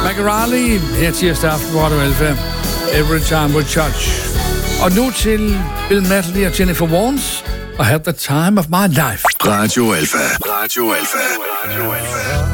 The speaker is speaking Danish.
McRaleigh her tirsdag aften på Radio Alpha. Every Time We Touch. Og nu til Bill Medley og Jennifer Warnes og Have the Time of My Life. Radio Alpha. Radio Alpha. Radio Alpha.